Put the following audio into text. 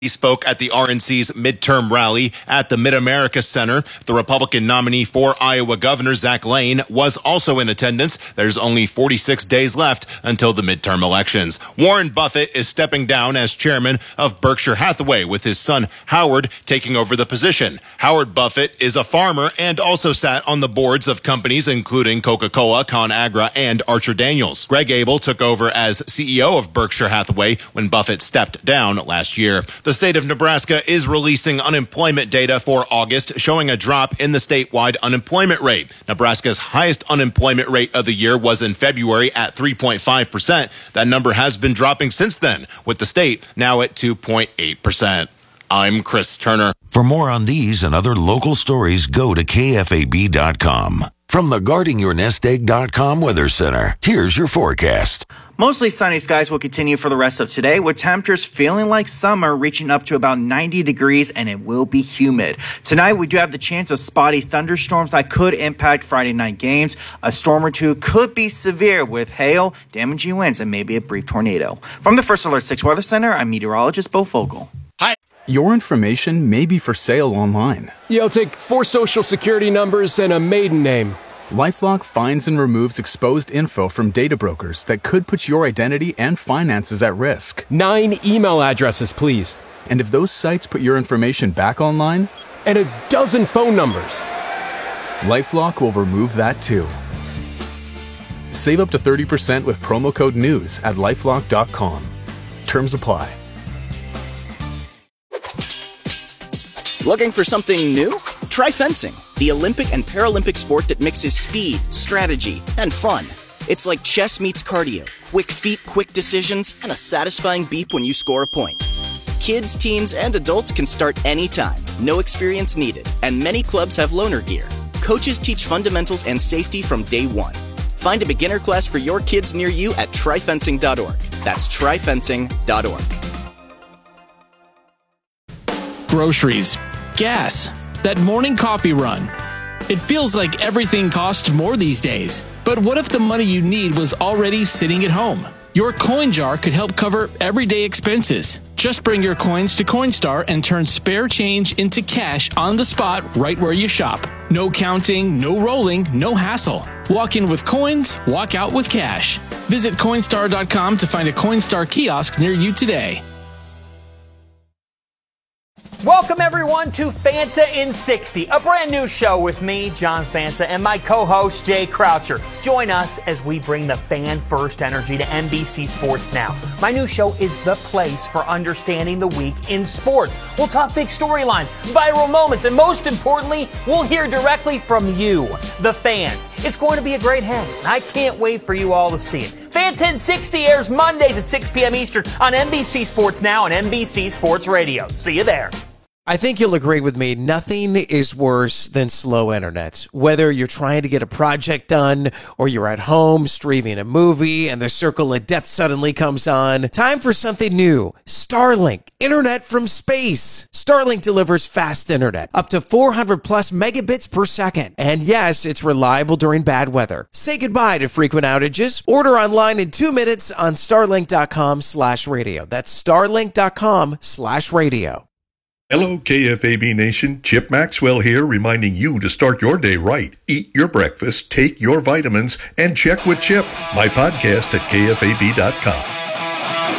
He spoke at the RNC's midterm rally at the Mid-America Center. The Republican nominee for Iowa Governor, Zach Lane, was also in attendance. There's only 46 days left until the midterm elections. Warren Buffett is stepping down as chairman of Berkshire Hathaway, with his son Howard taking over the position. Howard Buffett is a farmer and also sat on the boards of companies including Coca-Cola, ConAgra, and Archer Daniels. Greg Abel took over as CEO of Berkshire Hathaway when Buffett stepped down last year. The state of Nebraska is releasing unemployment data for August, showing a drop in the statewide unemployment rate. Nebraska's highest unemployment rate of the year was in February at 3.5%. That number has been dropping since then, with the state now at 2.8%. I'm Chris Turner. For more on these and other local stories, go to KFAB.com. From the GuardingYourNestEgg.com Weather Center, here's your forecast. Mostly sunny skies will continue for the rest of today, with temperatures feeling like summer, reaching up to about 90 degrees, and it will be humid. Tonight, we do have the chance of spotty thunderstorms that could impact Friday night games. A storm or two could be severe with hail, damaging winds, and maybe a brief tornado. From the First Alert 6 Weather Center, I'm meteorologist Bo Fogle. Hi. Your information may be for sale online. Yeah, I'll take 4 social security numbers and a maiden name. LifeLock finds and removes exposed info from data brokers that could put your identity and finances at risk. 9 email addresses, please. And if those sites put your information back online? And a dozen phone numbers. LifeLock will remove that too. Save up to 30% with promo code NEWS at LifeLock.com. Terms apply. Looking for something new? Try fencing, the Olympic and Paralympic sport that mixes speed, strategy, and fun. It's like chess meets cardio, quick feet, quick decisions, and a satisfying beep when you score a point. Kids, teens, and adults can start anytime, no experience needed, and many clubs have loaner gear. Coaches teach fundamentals and safety from day one. Find a beginner class for your kids near you at tryfencing.org. That's tryfencing.org. Groceries, gas, that morning coffee run. It feels like everything costs more these days. But what if the money you need was already sitting at home? Your coin jar could help cover everyday expenses. Just bring your coins to Coinstar and turn spare change into cash on the spot right where you shop. No counting, no rolling, no hassle. Walk in with coins, walk out with cash. Visit Coinstar.com to find a Coinstar kiosk near you today. Welcome, everyone, to Fanta in 60, a brand new show with me, John Fanta, and my co-host, Jay Croucher. Join us as we bring the fan-first energy to NBC Sports Now. My new show is the place for understanding the week in sports. We'll talk big storylines, viral moments, and most importantly, we'll hear directly from you, the fans. It's going to be a great hang, and I can't wait for you all to see it. Fanta in 60 airs Mondays at 6 p.m. Eastern on NBC Sports Now and NBC Sports Radio. See you there. I think you'll agree with me. Nothing is worse than slow internet. Whether you're trying to get a project done or you're at home streaming a movie and the circle of death suddenly comes on, time for something new. Starlink, internet from space. Starlink delivers fast internet, up to 400 plus megabits per second. And yes, it's reliable during bad weather. Say goodbye to frequent outages. Order online in 2 minutes on starlink.com/radio. That's starlink.com/radio. Hello, KFAB Nation. Chip Maxwell here, reminding you to start your day right. Eat your breakfast, take your vitamins, and check with Chip, my podcast at KFAB.com.